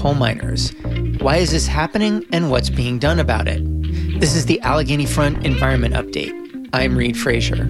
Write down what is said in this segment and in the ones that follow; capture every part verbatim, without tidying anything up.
coal miners. Why is this happening and what's being done about it? This is the Allegheny Front Environment Update. I'm Reed Frazier.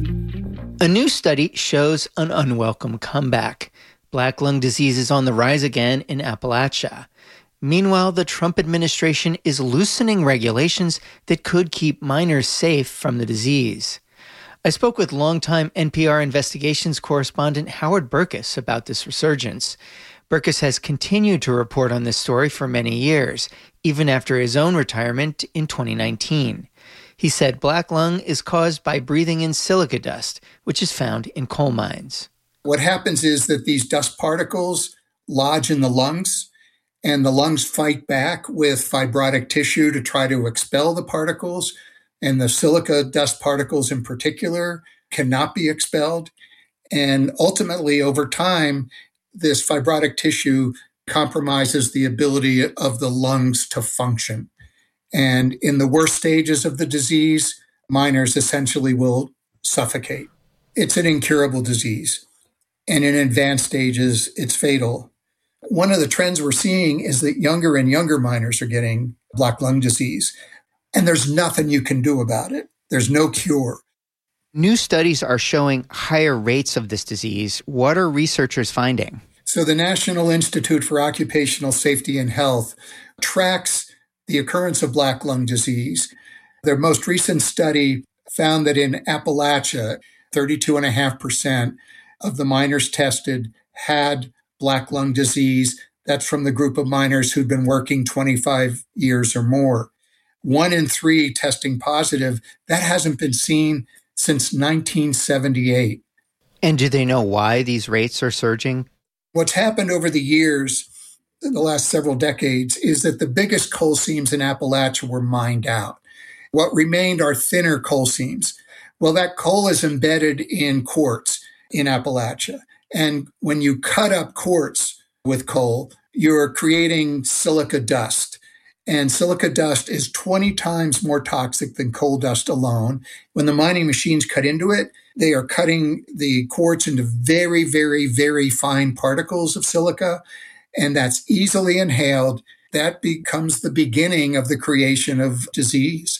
A new study shows an unwelcome comeback. Black lung disease is on the rise again in Appalachia. Meanwhile, the Trump administration is loosening regulations that could keep miners safe from the disease. I spoke with longtime N P R investigations correspondent Howard Burkus about this resurgence. Burkus has continued to report on this story for many years, even after his own retirement in twenty nineteen. He said black lung is caused by breathing in silica dust, which is found in coal mines. What happens is that these dust particles lodge in the lungs, and the lungs fight back with fibrotic tissue to try to expel the particles. And the silica dust particles in particular cannot be expelled. And ultimately, over time, this fibrotic tissue compromises the ability of the lungs to function. And in the worst stages of the disease, miners essentially will suffocate. It's an incurable disease. And in advanced stages, it's fatal. One of the trends we're seeing is that younger and younger miners are getting black lung disease. And there's nothing you can do about it. There's no cure. New studies are showing higher rates of this disease. What are researchers finding? So the National Institute for Occupational Safety and Health tracks the occurrence of black lung disease. Their most recent study found that in Appalachia, thirty-two point five percent of the miners tested had black lung disease. That's from the group of miners who'd been working twenty-five years or more. One in three testing positive. That hasn't been seen since nineteen seventy-eight. And do they know why these rates are surging? What's happened over the years, in the last several decades, is that the biggest coal seams in Appalachia were mined out. What remained are thinner coal seams. Well, that coal is embedded in quartz in Appalachia. And when you cut up quartz with coal, you're creating silica dust. And silica dust is twenty times more toxic than coal dust alone. When the mining machines cut into it, they are cutting the quartz into very, very, very fine particles of silica, and that's easily inhaled. That becomes the beginning of the creation of disease.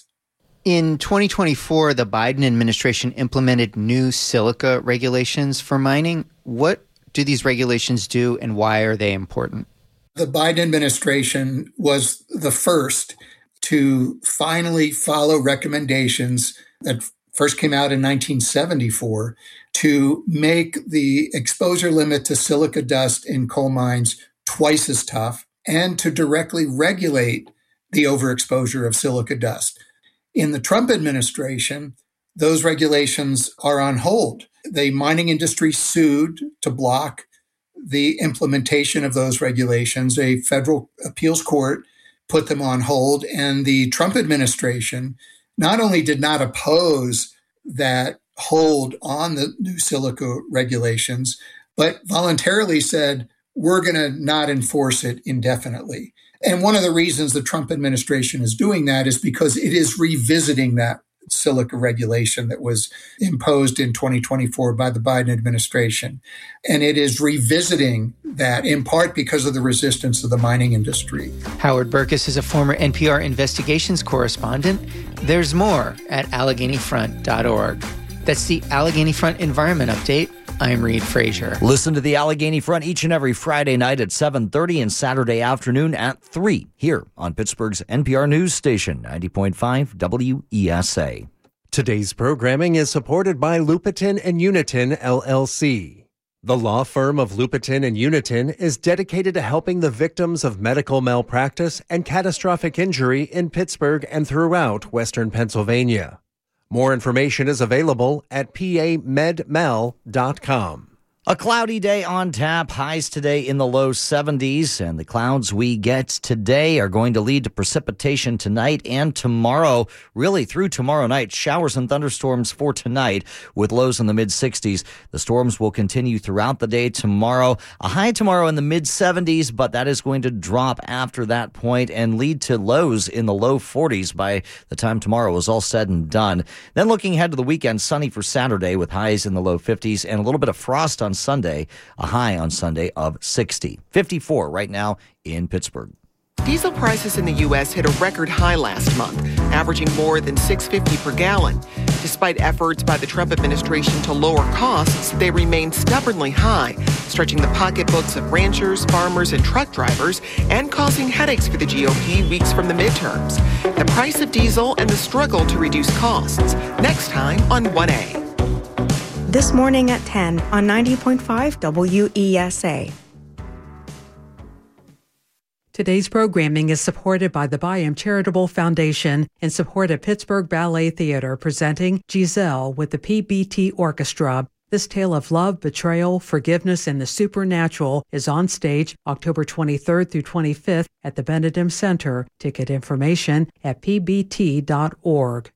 In twenty twenty-four, the Biden administration implemented new silica regulations for mining. What do these regulations do, and why are they important? The Biden administration was the first to finally follow recommendations that first came out in nineteen seventy-four to make the exposure limit to silica dust in coal mines twice as tough and to directly regulate the overexposure of silica dust. In the Trump administration, those regulations are on hold. The mining industry sued to block the implementation of those regulations. A federal appeals court put them on hold, and the Trump administration not only did not oppose that hold on the new silica regulations, but voluntarily said, we're going to not enforce it indefinitely. And one of the reasons the Trump administration is doing that is because it is revisiting that silica regulation that was imposed in twenty twenty-four by the Biden administration. And it is revisiting that in part because of the resistance of the mining industry. Howard Burkus is a former N P R investigations correspondent. There's more at Allegheny Front dot org. That's the Allegheny Front Environment Update. I'm Reed Frazier. Listen to the Allegheny Front each and every Friday night at seven thirty and Saturday afternoon at three here on Pittsburgh's N P R News Station, ninety point five W E S A. Today's programming is supported by Lupitin and Unitin, L L C. The law firm of Lupitin and Unitin is dedicated to helping the victims of medical malpractice and catastrophic injury in Pittsburgh and throughout Western Pennsylvania. More information is available at P A med mal dot com. A cloudy day on tap, highs today in the low seventies, and the clouds we get today are going to lead to precipitation tonight and tomorrow, really through tomorrow night. Showers and thunderstorms for tonight with lows in the mid-sixties. The storms will continue throughout the day tomorrow. A high tomorrow in the mid-seventies, but that is going to drop after that point and lead to lows in the low forties by the time tomorrow is all said and done. Then looking ahead to the weekend, sunny for Saturday with highs in the low fifties and a little bit of frost on Sunday, a high on Sunday of sixty. fifty-four right now in Pittsburgh. Diesel prices in the U S hit a record high last month, averaging more than six dollars and fifty cents per gallon. Despite efforts by the Trump administration to lower costs, they remain stubbornly high, stretching the pocketbooks of ranchers, farmers, and truck drivers, and causing headaches for the G O P weeks from the midterms. The price of diesel and the struggle to reduce costs. Next time on one A. This morning at ten on ninety point five W E S A. Today's programming is supported by the Byam Charitable Foundation in support of Pittsburgh Ballet Theater, presenting Giselle with the P B T Orchestra. This tale of love, betrayal, forgiveness, and the supernatural is on stage October twenty-third through twenty-fifth at the Benedum Center. Ticket information at p b t dot org.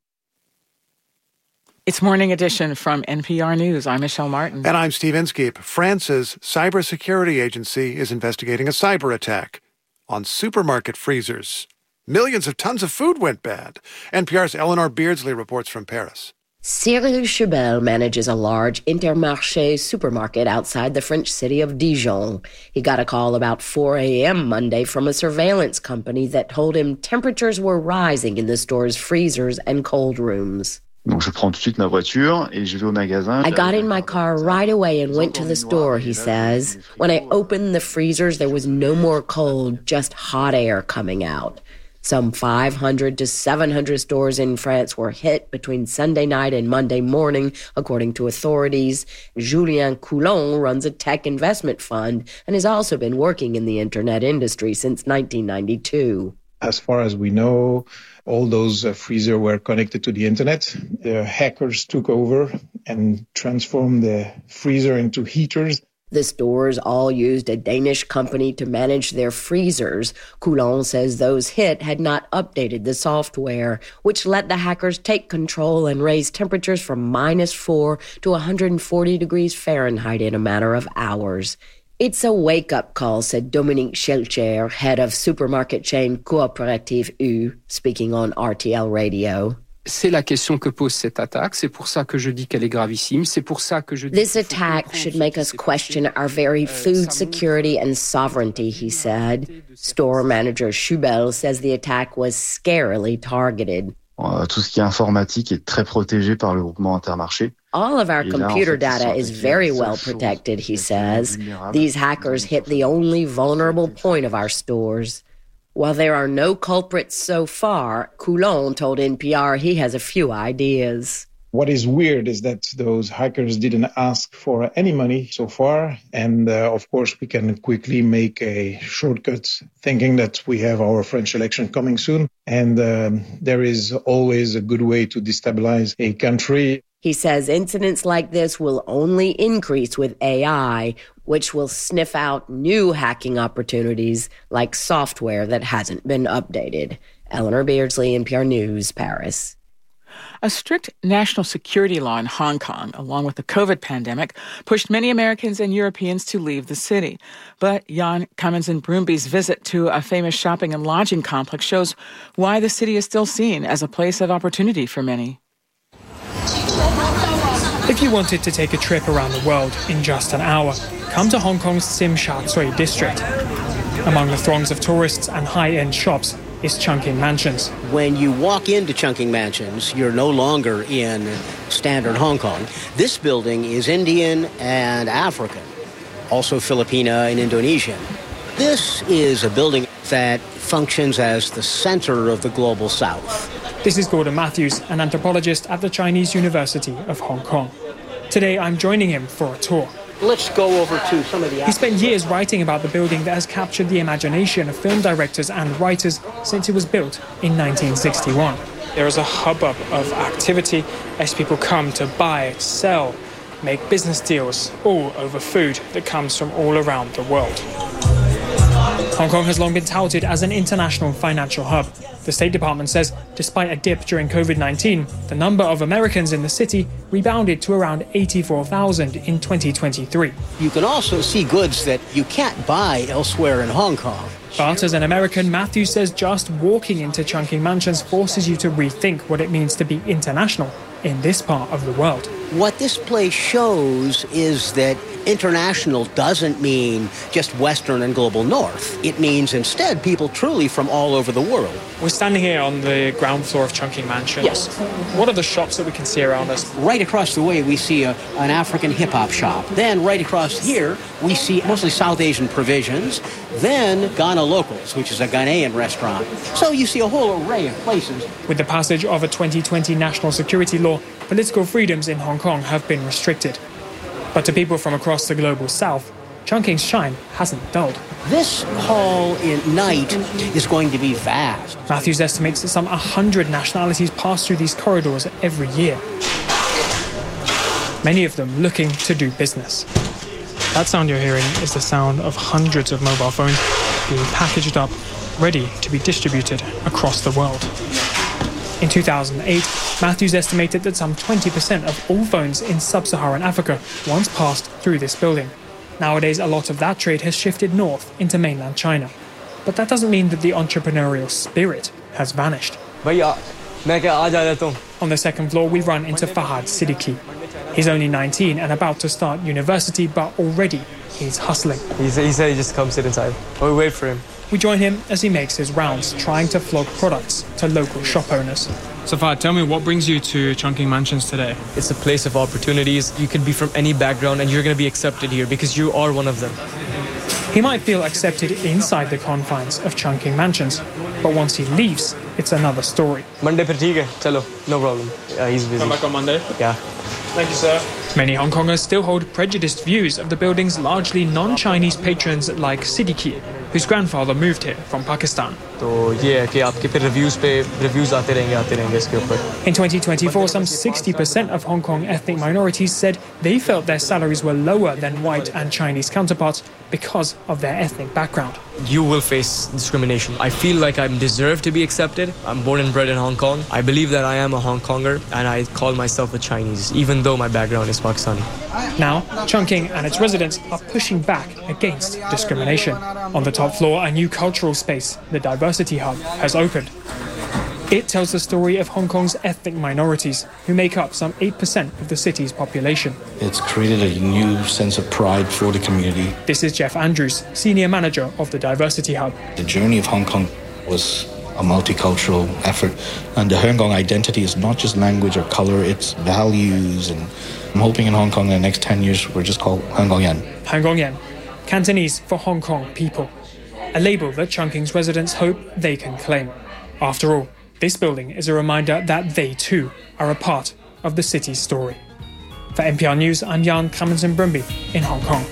It's Morning Edition from N P R News. I'm Michelle Martin. And I'm Steve Inskeep. France's cybersecurity agency is investigating a cyber attack on supermarket freezers. Millions of tons of food went bad. N P R's Eleanor Beardsley reports from Paris. Cyril Chubel manages a large Intermarché supermarket outside the French city of Dijon. He got a call about four a.m. Monday from a surveillance company that told him temperatures were rising in the store's freezers and cold rooms. Donc je prends tout de suite ma voiture et je vais au magasin. I got in my car right away and went to the store, he says. When I opened the freezers, there was no more cold, just hot air coming out. Some five hundred to seven hundred stores in France were hit between Sunday night and Monday morning, according to authorities. Julien Coulon runs a tech investment fund and has also been working in the internet industry since nineteen ninety-two. As far as we know, all those uh, freezers were connected to the internet. The hackers took over and transformed the freezer into heaters. The stores all used a Danish company to manage their freezers. Coulon says those hit had not updated the software, which let the hackers take control and raise temperatures from minus four to one hundred forty degrees Fahrenheit in a matter of hours. It's a wake-up call, said Dominique Schelcher, head of supermarket chain Coopérative U, speaking on R T L Radio. C'est la question que pose cette attaque. C'est pour ça que je dis qu'elle est gravissime. C'est pour ça que je dis. This attack should make us question our very food security and sovereignty, he said. Store manager Chubel says the attack was scarily targeted. Tout ce qui est informatique est très protégé par le groupement Intermarché. All of our computer data is very well protected, he says. These hackers hit the only vulnerable point of our stores. While there are no culprits so far, Coulon told N P R he has a few ideas. What is weird is that those hackers didn't ask for any money so far. And uh, of course, we can quickly make a shortcut thinking that we have our French election coming soon. And um, there is always a good way to destabilize a country. He says incidents like this will only increase with A I, which will sniff out new hacking opportunities like software that hasn't been updated. Eleanor Beardsley, N P R News, Paris. A strict national security law in Hong Kong, along with the COVID pandemic, pushed many Americans and Europeans to leave the city. But Jan Cummins and Broomby's visit to a famous shopping and lodging complex shows why the city is still seen as a place of opportunity for many. If you wanted to take a trip around the world in just an hour, come to Hong Kong's Tsim Sha Tsui district. Among the throngs of tourists and high-end shops is Chungking Mansions. When you walk into Chungking Mansions, you're no longer in standard Hong Kong. This building is Indian and African, also Filipino and Indonesian. This is a building that functions as the center of the global South. This is Gordon Matthews, an anthropologist at the Chinese University of Hong Kong. Today, I'm joining him for a tour. Let's go over to some of the... He spent years writing about the building that has captured the imagination of film directors and writers since it was built in nineteen sixty-one. There is a hubbub of activity as people come to buy, sell, make business deals, all over food that comes from all around the world. Hong Kong has long been touted as an international financial hub. The State Department says despite a dip during COVID nineteen, the number of Americans in the city rebounded to around eighty-four thousand in twenty twenty-three. You can also see goods that you can't buy elsewhere in Hong Kong. But as an American, Matthew says just walking into Chungking Mansions forces you to rethink what it means to be international in this part of the world. What this place shows is that International doesn't mean just Western and global North. It means instead people truly from all over the world. We're standing here on the ground floor of Chungking Mansion. Yes. What are the shops that we can see around us? Right across the way, we see a, an African hip-hop shop. Then right across here, we see mostly South Asian provisions. Then Ghana Locals, which is a Ghanaian restaurant. So you see a whole array of places. With the passage of a twenty twenty national security law, political freedoms in Hong Kong have been restricted. But to people from across the global south, Chungking's shine hasn't dulled. This hall in night is going to be vast. Matthews estimates that some one hundred nationalities pass through these corridors every year. Many of them looking to do business. That sound you're hearing is the sound of hundreds of mobile phones being packaged up, ready to be distributed across the world. In two thousand eight, Matthews estimated that some twenty percent of all phones in sub-Saharan Africa once passed through this building. Nowadays, a lot of that trade has shifted north into mainland China. But that doesn't mean that the entrepreneurial spirit has vanished. On the second floor, we run into Fahad Siddiqui. He's only nineteen and about to start university, but already he's hustling. He said he, said he just come sit inside. We wait for him. We join him as he makes his rounds, trying to flog products to local shop owners. So Fahad, tell me, what brings you to Chungking Mansions today? It's a place of opportunities. You can be from any background and you're going to be accepted here because you are one of them. He might feel accepted inside the confines of Chungking Mansions, but once he leaves, it's another story. Monday per theek hai, chalo, no problem. Yeah, he's busy. Come back on Monday? Yeah. Thank you, sir. Many Hong Kongers still hold prejudiced views of the building's largely non-Chinese patrons like Siddiqui, whose grandfather moved here from Pakistan. In twenty twenty-four, some sixty percent of Hong Kong ethnic minorities said they felt their salaries were lower than white and Chinese counterparts because of their ethnic background. You will face discrimination. I feel like I deserve to be accepted. I'm born and bred in Hong Kong. I believe that I am a Hong Konger and I call myself a Chinese, even though my background is Pakistani. Now, Chungking and its residents are pushing back against discrimination. On the top floor, a new cultural space, the Diversity Hub, has opened. It tells the story of Hong Kong's ethnic minorities, who make up some eight percent of the city's population. It's created a new sense of pride for the community. This is Jeff Andrews, Senior Manager of the Diversity Hub. The journey of Hong Kong was a multicultural effort, and the Hong Kong identity is not just language or color, it's values, and I'm hoping in Hong Kong in the next ten years we're just called Hong Kong Yan. Hong Kong Yan, Cantonese for Hong Kong people, a label that Chungking's residents hope they can claim. After all, this building is a reminder that they too are a part of the city's story. For N P R News, I'm Jan Clemmensen Brumby in Hong Kong.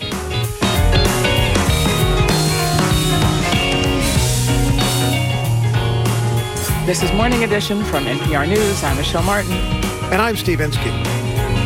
This is Morning Edition from N P R News. I'm Michelle Martin. And I'm Steve Inskeep.